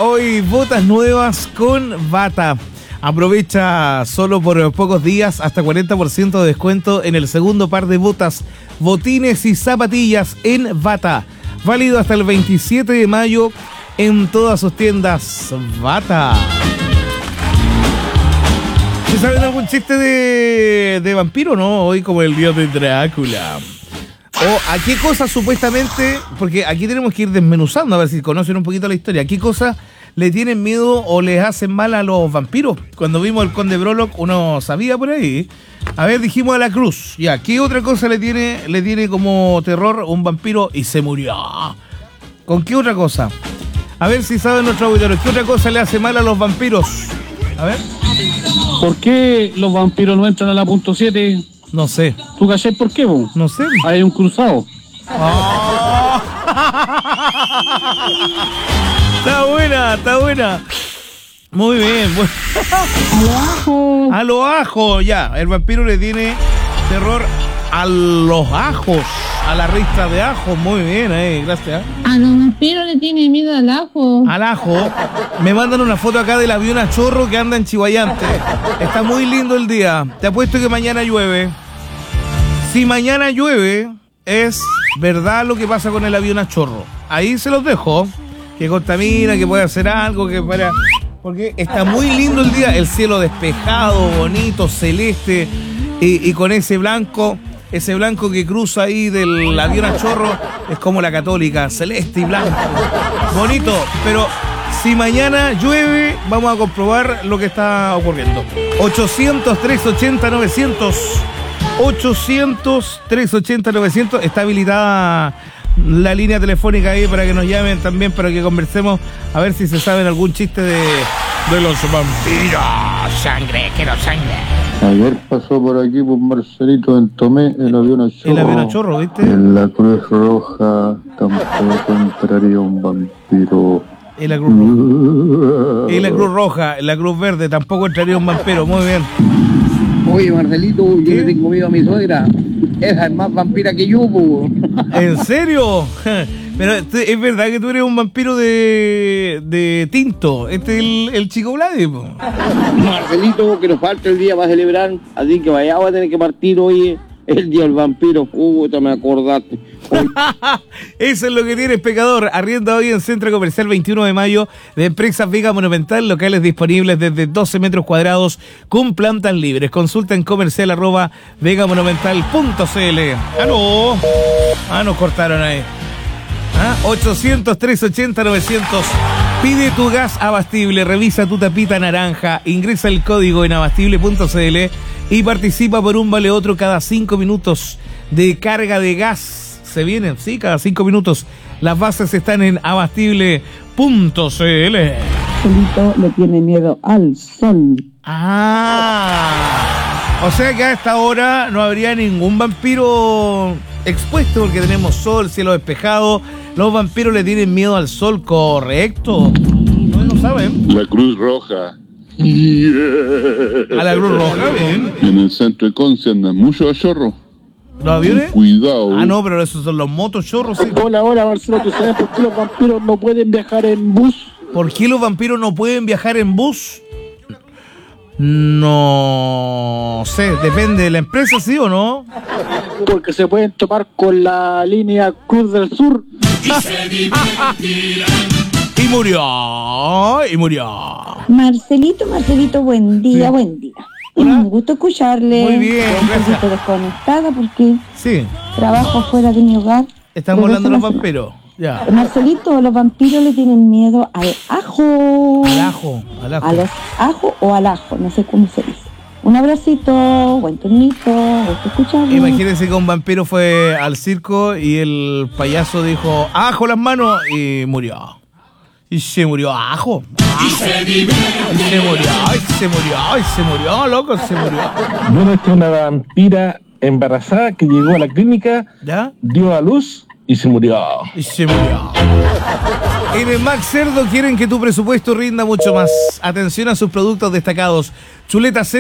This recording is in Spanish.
hoy botas nuevas con Bata. Aprovecha solo por pocos días hasta 40% de descuento en el segundo par de botas, botines y zapatillas en Bata. Válido hasta el 27 de mayo en todas sus tiendas Bata. ¿Se saben algún chiste de vampiro, no? Hoy como el dios de Drácula. O a qué cosas supuestamente, porque aquí tenemos que ir desmenuzando a ver si conocen un poquito la historia. ¿A qué cosas le tienen miedo o les hacen mal a los vampiros? Cuando vimos el Conde Brolock, uno sabía por ahí. A ver, dijimos a la cruz. Ya, ¿qué otra cosa le tiene como terror un vampiro y se murió? ¿Con qué otra cosa? A ver si saben nuestros auditores. ¿Qué otra cosa le hace mal a los vampiros? A ver. ¿Por qué los vampiros no entran a la punto 7? No sé. ¿Tú cachai por qué, vos? No sé. Hay un cruzado. Oh. Está buena. Muy bien. A los ajos, ya. El vampiro le tiene terror a los ajos, a la ristra de ajo. Muy bien, gracias. A los vampiros le tiene miedo al ajo. Al ajo. Me mandan una foto acá del avión a chorro que anda en Chihuayante. Está muy lindo el día. Te apuesto que mañana llueve. Si mañana llueve, es verdad lo que pasa con el avión a chorro. Ahí se los dejo. Que contamina, que puede hacer algo, que para... Porque está muy lindo el día. El cielo despejado, bonito, celeste. Y con ese blanco que cruza ahí del avión a chorro, es como la católica, celeste y blanco. Bonito, pero si mañana llueve, vamos a comprobar lo que está ocurriendo. 800-380-900. 800-380-900. Está habilitada la línea telefónica ahí para que nos llamen también, para que conversemos a ver si se saben algún chiste de los vampiros. Sangre, quiero sangre. Ayer pasó por aquí por Marcelito en Tomé el avión a chorro. El avión a chorro, ¿viste? En la Cruz Roja tampoco entraría un vampiro. En la Cruz Roja. En la Cruz Roja, en la Cruz Verde tampoco entraría un vampiro. Muy bien. Oye, Marcelito, yo le tengo miedo a mi suegra. Esa es más vampira que yo, po. ¿En serio? Pero es verdad que tú eres un vampiro de tinto. Este es el chico Vladi, po. Marcelito, que nos falta el día para celebrar. Así que vayamos a tener que partir hoy el día del vampiro. Me acordaste. Eso es lo que tienes, pecador. Arrienda hoy en Centro Comercial 21 de mayo de Empresas Vega Monumental, locales disponibles desde 12 metros cuadrados con plantas libres. Consulta en comercial@vegamonumental.cl. Nos cortaron ahí. 800-380-900. Pide tu gas Abastible, revisa tu tapita naranja, ingresa el código en abastible.cl y participa por un vale otro cada 5 minutos de carga de gas. Se vienen, sí, cada 5 minutos. Las bases están en abastible.cl. Solito le tiene miedo al sol. O sea que a esta hora no habría ningún vampiro expuesto porque tenemos sol, cielo despejado. Los vampiros le tienen miedo al sol, ¿correcto? No saben. La Cruz Roja. A la Cruz Roja, bien. En el centro de Conce andan mucho a chorro. ¿Los aviones? Cuidado. No, pero esos son los motochorros. Sí. Hola, Marcelo, ¿tú sabes por qué los vampiros no pueden viajar en bus? ¿Por qué los vampiros no pueden viajar en bus? No sé, depende de la empresa, ¿sí o no? Porque se pueden topar con la línea Cruz del Sur. Y murió. Marcelito, buen día, Sí. buen día. Hola. Un gusto escucharle. Muy bien, Estoy un gracias. poquito desconectada porque Sí, trabajo fuera de mi hogar. estamos Regreso hablando de los la semana. vampiros. Ya. Marcelito, los vampiros le tienen miedo al ajo. Al ajo. A los ajos o al ajo, no sé cómo se dice. Un abracito, buen turnito, gusto escucharle. Imagínense que un vampiro fue al circo y el payaso dijo, ajo las manos, y murió. Y se murió ajo. Se murió, loco, se murió. Bueno, esta es una vampira embarazada que llegó a la clínica, ¿Ya? dio a luz y se murió. En el Max Cerdo quieren que tu presupuesto rinda mucho más. Atención a sus productos destacados. Chuletas